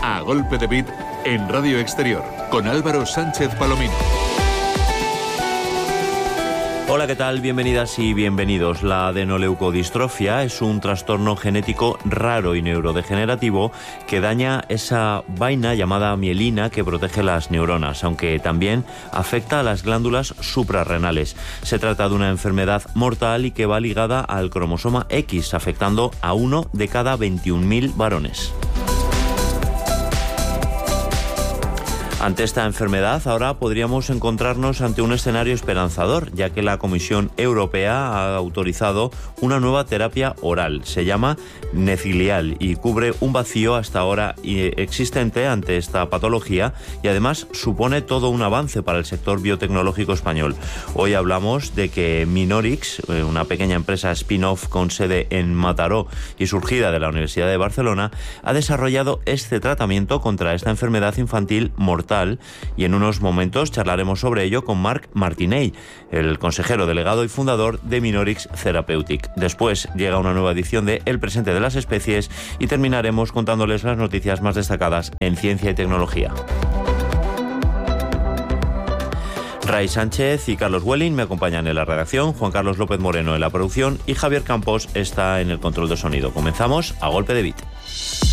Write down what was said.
A Golpe de Beat en Radio Exterior con Álvaro Sánchez Palomino. Hola, ¿qué tal? Bienvenidas y bienvenidos. La adenoleucodistrofia es un trastorno genético raro y neurodegenerativo que daña esa vaina llamada mielina que protege las neuronas, aunque también afecta a las glándulas suprarrenales. Se trata de una enfermedad mortal y que va ligada al cromosoma X, afectando a 1 de cada 21.000 varones. Ante esta enfermedad, ahora podríamos encontrarnos ante un escenario esperanzador, ya que la Comisión Europea ha autorizado una nueva terapia oral. Se llama Nefilial y cubre un vacío hasta ahora existente ante esta patología y además supone todo un avance para el sector biotecnológico español. Hoy hablamos de que Minorix, una pequeña empresa spin-off con sede en Mataró y surgida de la Universidad de Barcelona, ha desarrollado este tratamiento contra esta enfermedad infantil mortal. Y en unos momentos charlaremos sobre ello con Marc Martinell, el consejero delegado y fundador de Minorix Therapeutic. Después llega una nueva edición de El presente de las especies y terminaremos contándoles las noticias más destacadas en ciencia y tecnología. Ray Sánchez y Carlos Welling me acompañan en la redacción, Juan Carlos López Moreno en la producción y Javier Campos está en el control de sonido. Comenzamos a Golpe de Beat.